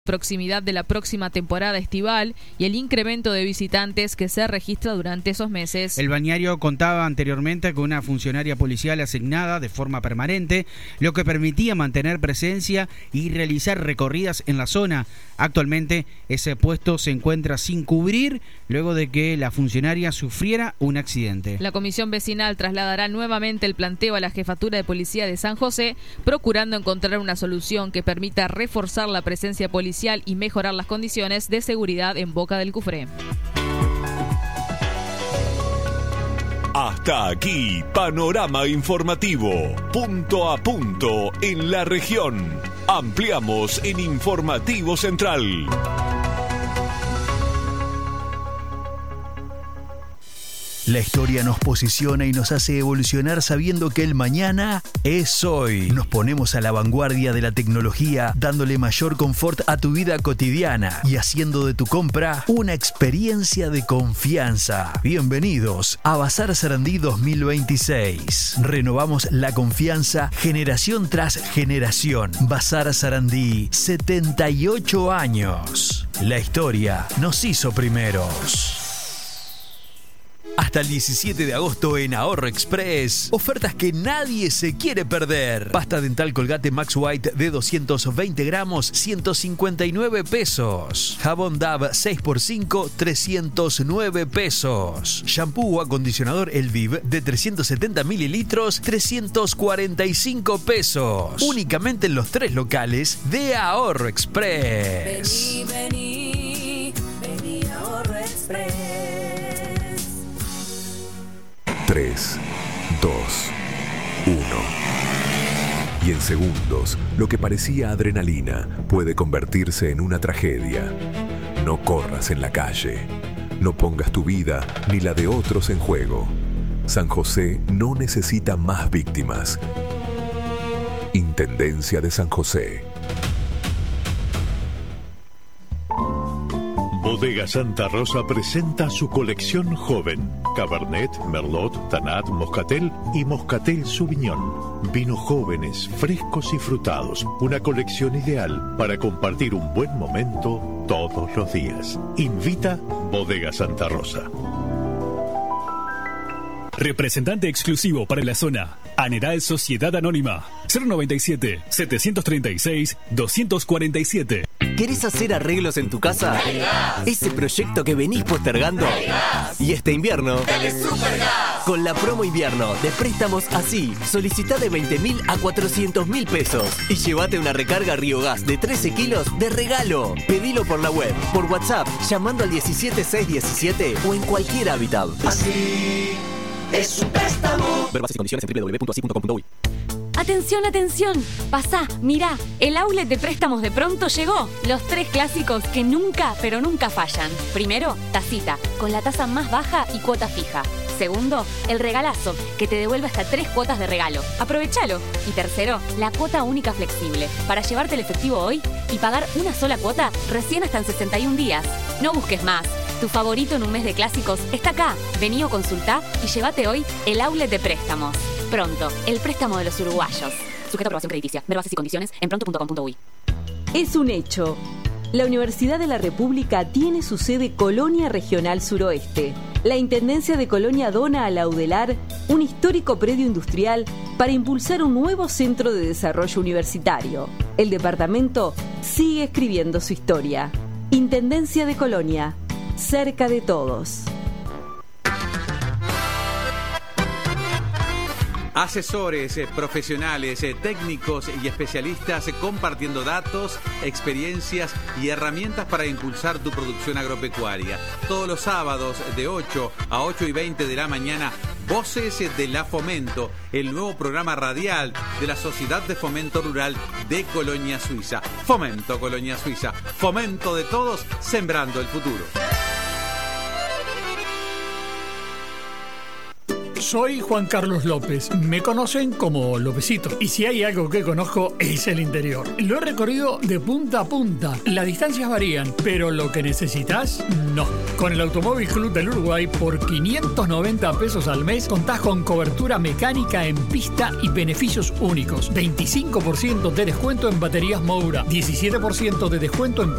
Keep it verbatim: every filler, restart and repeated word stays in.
proximidad de la próxima temporada estival y el incremento de visitantes que se registra durante esos meses. El balneario contaba anteriormente con una funcionaria policial asignada de forma permanente, lo que permitía mantener presencia y realizar recorridas en la zona. Actualmente ese puesto se encuentra sin cubrir luego de que la funcionaria sufriera un accidente. La comisión vecinal trasladará nuevamente el planteo a la Jefatura de Policía de San José, procurando encontrar una solución que permita reforzar la presencia policial y mejorar las condiciones de seguridad en Boca del Cufré. Hasta aquí, panorama informativo, punto a punto en la región. Ampliamos en Informativo Central. La historia nos posiciona y nos hace evolucionar sabiendo que el mañana es hoy. Nos ponemos a la vanguardia de la tecnología, dándole mayor confort a tu vida cotidiana y haciendo de tu compra una experiencia de confianza. Bienvenidos a Bazar Sarandí dos mil veintiséis. Renovamos la confianza generación tras generación. Bazar Sarandí, setenta y ocho años. La historia nos hizo primeros. Hasta el diecisiete de agosto en Ahorro Express. Ofertas que nadie se quiere perder. Pasta dental Colgate Max White de doscientos veinte gramos, ciento cincuenta y nueve pesos. Jabón Dove seis por cinco, trescientos nueve pesos. Shampoo o acondicionador Elviv de trescientos setenta mililitros, trescientos cuarenta y cinco pesos. Únicamente en los tres locales de Ahorro Express. Vení, vení, vení a Ahorro Express. tres, dos, uno. Y en segundos, lo que parecía adrenalina puede convertirse en una tragedia. No corras en la calle. No pongas tu vida ni la de otros en juego. San José no necesita más víctimas. Intendencia de San José. Bodega Santa Rosa presenta su colección joven. Cabernet, Merlot, Tanat, Moscatel y Moscatel Sauvignon. Vinos jóvenes, frescos y frutados. Una colección ideal para compartir un buen momento todos los días. Invita Bodega Santa Rosa. Representante exclusivo para la zona. Aneral Sociedad Anónima. cero noventa y siete, setecientos treinta y seis, doscientos cuarenta y siete. ¿Querés hacer arreglos en tu casa? Telegas. Ese proyecto que venís postergando. Telegas. Y este invierno, Telesupergas. con la promo invierno de préstamos así, solicitá de veinte mil a cuatrocientos mil pesos y llévate una recarga Río Gas de trece kilos de regalo. Pedilo por la web, por WhatsApp, llamando al diecisiete seiscientos diecisiete o en cualquier hábitat. Así es un préstamo. Ver bases y condiciones en doble u doble u doble u punto así punto com punto uy. Atención, atención, pasá, mirá, el outlet de préstamos de Pronto llegó. Los tres clásicos que nunca, pero nunca fallan. Primero, tacita, con la tasa más baja y cuota fija. Segundo, el regalazo, que te devuelve hasta tres cuotas de regalo. Aprovechalo. Y tercero, la cuota única flexible, para llevarte el efectivo hoy y pagar una sola cuota recién hasta en sesenta y un días. No busques más. Tu favorito en un mes de clásicos está acá. Vení o consultá y llévate hoy el outlet de préstamos. Pronto, el préstamo de los uruguayos. Sujeto a aprobación crediticia. Ver bases y condiciones en pronto punto com punto uy. Es un hecho. La Universidad de la República tiene su sede Colonia Regional Suroeste. La Intendencia de Colonia dona a la UDELAR un histórico predio industrial para impulsar un nuevo centro de desarrollo universitario. El departamento sigue escribiendo su historia. Intendencia de Colonia, cerca de todos. Asesores, eh, profesionales, eh, técnicos y especialistas eh, compartiendo datos, experiencias y herramientas para impulsar tu producción agropecuaria. Todos los sábados de ocho a ocho y veinte de la mañana, Voces eh, de la Fomento, el nuevo programa radial de la Sociedad de Fomento Rural de Colonia Suiza. Fomento Colonia Suiza, fomento de todos, sembrando el futuro. Soy Juan Carlos López, me conocen como Lópezito, y si hay algo que conozco es el interior. Lo he recorrido de punta a punta, las distancias varían, pero lo que necesitas, no. Con el Automóvil Club del Uruguay, por quinientos noventa pesos al mes, contás con cobertura mecánica en pista y beneficios únicos. veinticinco por ciento de descuento en baterías Moura, diecisiete por ciento de descuento en